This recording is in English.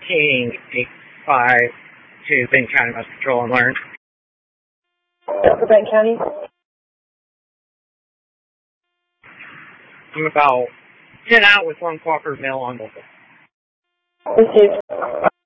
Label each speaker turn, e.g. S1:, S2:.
S1: 18885 to Benton County Bus Patrol and learn.
S2: For Benton County?
S1: I'm about 10 out with one cooperative mail on both.
S2: Received.